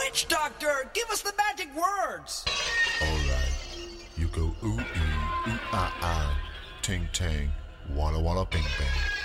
witch doctor, give us the magic words. Alright, you go ooh ee, ooh ah ah, ting tang, walla walla bing bang.